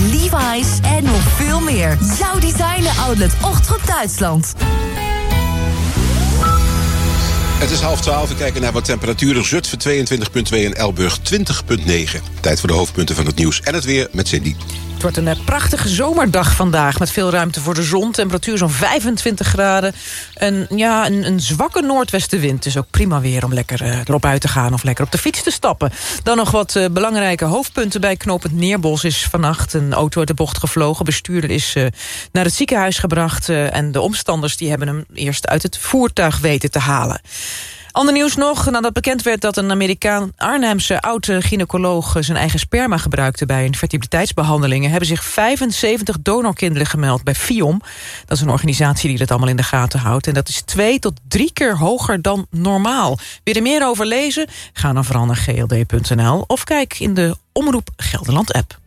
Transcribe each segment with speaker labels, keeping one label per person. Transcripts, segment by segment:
Speaker 1: Levi's en nog veel meer. Jouw designer outlet Ochtend Duitsland.
Speaker 2: Het is 11:30. We kijken naar wat temperaturen. Zutphen 22,2 en Elburg 20,9. Tijd voor de hoofdpunten van het nieuws en het weer met Cindy.
Speaker 3: Het wordt een prachtige zomerdag vandaag met veel ruimte voor de zon. Temperatuur zo'n 25 graden. Een zwakke noordwestenwind. Dus ook prima weer om lekker erop uit te gaan of lekker op de fiets te stappen. Dan nog wat belangrijke hoofdpunten bij knooppunt Neerbos. Is vannacht een auto uit de bocht gevlogen. Bestuurder is naar het ziekenhuis gebracht. En de omstanders die hebben hem eerst uit het voertuig weten te halen. Ander nieuws nog, nadat bekend werd dat een Amerikaan Arnhemse oud-gynaecoloog zijn eigen sperma gebruikte bij fertiliteitsbehandelingen, hebben zich 75 donorkinderen gemeld bij FIOM. Dat is een organisatie die dat allemaal in de gaten houdt. En dat is 2 tot 3 keer hoger dan normaal. Wil je er meer over lezen? Ga dan vooral naar gld.nl of kijk in de Omroep Gelderland app.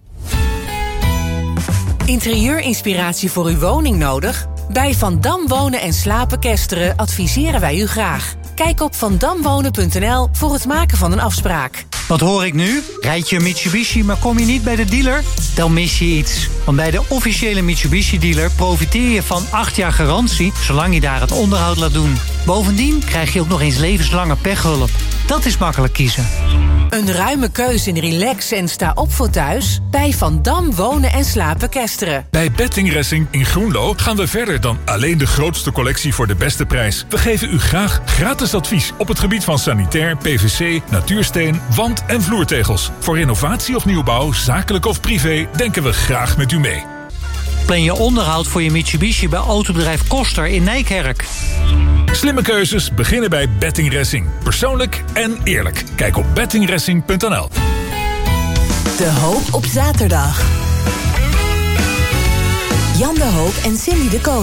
Speaker 4: Interieurinspiratie voor uw woning nodig? Bij Van Dam Wonen en Slapen Kesteren adviseren wij u graag. Kijk op vandamwonen.nl voor het maken van een afspraak.
Speaker 5: Wat hoor ik nu? Rijd je een Mitsubishi, maar kom je niet bij de dealer? Dan mis je iets. Want bij de officiële Mitsubishi-dealer profiteer je van 8 jaar garantie, zolang je daar het onderhoud laat doen. Bovendien krijg je ook nog eens levenslange pechhulp. Dat is makkelijk kiezen.
Speaker 4: Een ruime keuze in relax en sta op voor thuis? Bij Van Dam Wonen en Slapen Kesteren.
Speaker 6: Bij Betting Racing in Groenlo gaan we verder dan alleen de grootste collectie voor de beste prijs. We geven u graag gratis advies op het gebied van sanitair, PVC, natuursteen, wand- en vloertegels. Voor renovatie of nieuwbouw, zakelijk of privé, denken we graag met u mee.
Speaker 5: Plan je onderhoud voor je Mitsubishi bij autobedrijf Koster in Nijkerk.
Speaker 6: Slimme keuzes beginnen bij Betting Racing. Persoonlijk en eerlijk. Kijk op bettingracing.nl.
Speaker 1: De Hoop op zaterdag. Jan de Hoop en Cindy de Koning.